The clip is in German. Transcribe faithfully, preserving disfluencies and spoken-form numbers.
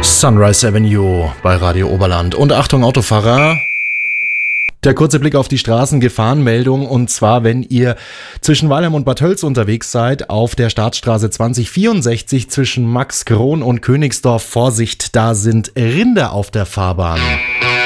Sunrise Avenue bei Radio Oberland. Und Achtung Autofahrer, der kurze Blick auf die Straßengefahrenmeldung, und zwar, wenn ihr zwischen Weilheim und Bad Tölz unterwegs seid, auf der Startstraße zwanzig vierundsechzig zwischen Maxkron und Königsdorf, Vorsicht, da sind Rinder auf der Fahrbahn.